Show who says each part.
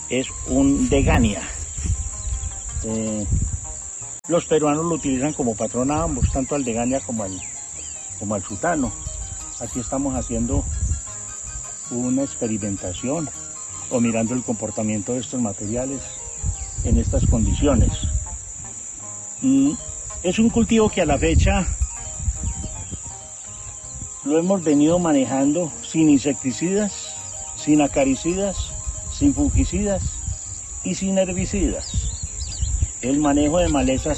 Speaker 1: es un Degania. Los peruanos lo utilizan como patrón a ambos, tanto al Degania como al Sutano. Aquí estamos haciendo una experimentación o mirando el comportamiento de estos materiales en estas condiciones. Es un cultivo que a la fecha lo hemos venido manejando sin insecticidas, sin acaricidas, sin fungicidas y sin herbicidas. El manejo de malezas